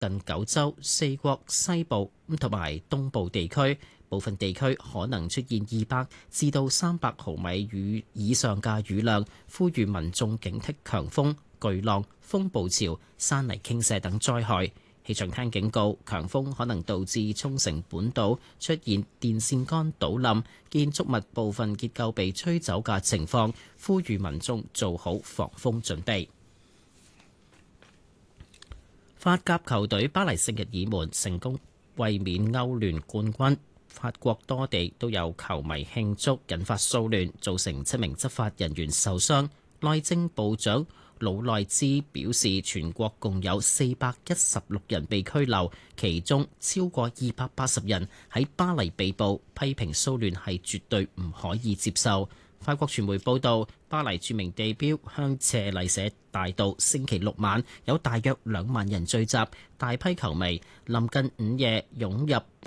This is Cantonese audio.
近九州、四國西部同埋東部地區，部分地區可能出現200至到300毫米雨以上嘅雨量，呼籲民眾警惕強風、巨浪、風暴潮、山泥傾瀉等災害。氣象廳警告，強風可能導致沖繩本島出現電線桿倒冧、建築物部分結構被吹走嘅情況，呼籲民眾做好防風準備。法甲球隊巴黎聖日耳門成功衛冕歐聯冠軍，法國多地都有球迷慶祝，引發騷亂，造成7名執法人員受傷。內政部長魯內茲表示，全國共有416人被拘留，其中超過280人喺巴黎被捕，批評騷亂係絕對唔可以接受。法國傳媒報道，巴黎著名地標香榭麗舍大道星期六晚有大約2萬人聚集，大批球迷臨近午夜湧入